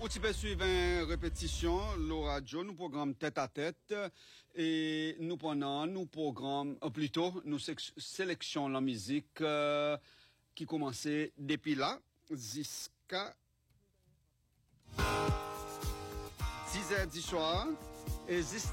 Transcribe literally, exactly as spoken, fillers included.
petit peu suivre une répétition, le radio, nous programme tête à tête, et nous prenons, nous programme, ou plutôt, nous sélectionnons la musique euh, qui commençait depuis là, jusqu'à dix heures du soir, et